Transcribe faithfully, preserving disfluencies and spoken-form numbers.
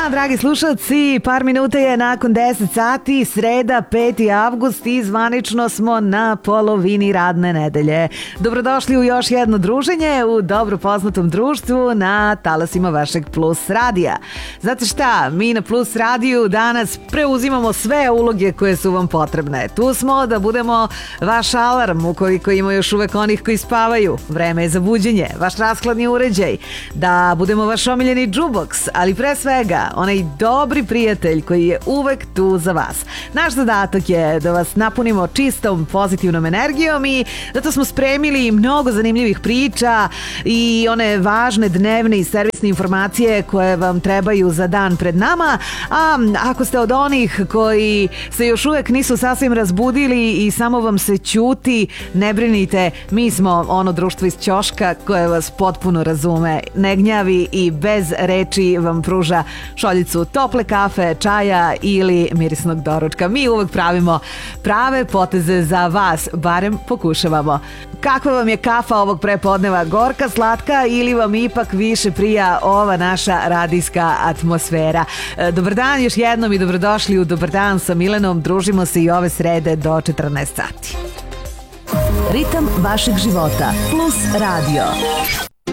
dan, dragi slušalci, par minuta je nakon deset sati, sreda, peti avgust i zvanično smo na polovini radne nedelje. Dobrodošli u još jedno druženje u dobro poznatom društvu na talasima vašeg Plus radija. Znate šta, mi na Plus radiju danas preuzimamo sve uloge koje su vam potrebne. Tu smo da budemo vaš alarm, ukoliko ima još uvek onih koji spavaju. Vreme je za buđenje, vaš rashladni uređaj, da budemo vaš omiljeni džuboks, ali pre svega onaj dobri prijatelj koji je uvek tu za vas. Naš zadatak je da vas napunimo čistom pozitivnom energijom i zato smo spremili mnogo zanimljivih priča i one važne dnevne i servisne informacije koje vam trebaju za dan pred nama. A ako ste od onih koji se još uvek nisu sasvim razbudili i samo vam se ćuti, ne brinite, mi smo ono društvo iz ćoška koje vas potpuno razume, ne gnjavi i bez reči vam pruža šoljicu tople kafe, čaja ili mirisnog doručka. Mi uvek pravimo prave poteze za vas, barem pokušavamo. Kakva vam je kafa ovog prepodneva? Gorka, slatka ili vam ipak više prija ova naša radijska atmosfera? Dobar dan još jednom i dobrodošli u Dobar dan sa Milenom. Družimo se i ove srede do četrnaest sati. Ritam vašeg života. Plus radio.